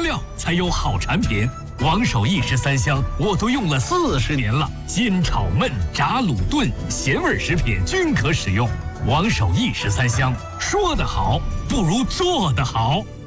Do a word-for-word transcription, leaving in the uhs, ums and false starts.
料才有好产品。王守义十三香我都用了四十年了，煎炒焖炸卤炖咸味食品均可使用。王守义十三香，说得好不如做得好。